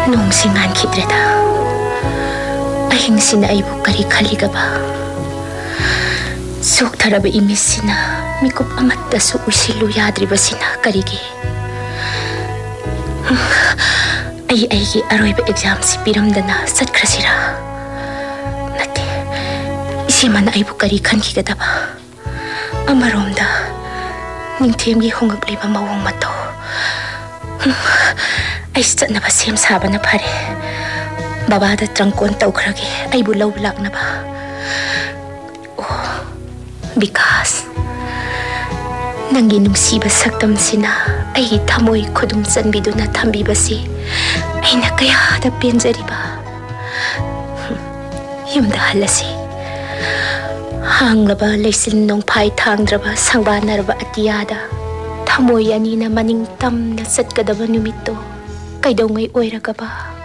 Nungsi ngānkhidreda Ahingsina aibu kari khaligaba Suktaraba imisina Mikup amattasu usilu yadribasina karigi Aigi aroiba exam si piramdana satkrasira Nate Isimana aibu kari khankigadaba Amaromda Ningthemgi hongagliba mawong mato Ay na ba siyam saba na pare Babada trangkon tawkragi ay bulaw lak na ba Oh Because Nanginungsiba saktam sina ay tamoy kudum sanbido na tambiba si ay nakayada pinjari ba Yumda halasi Hanglaba laysin nung pay tangdraba sangbanarba atiyada Tamoy ani na maning tam na satkadaba numito Kay daw ngay oira ka ba?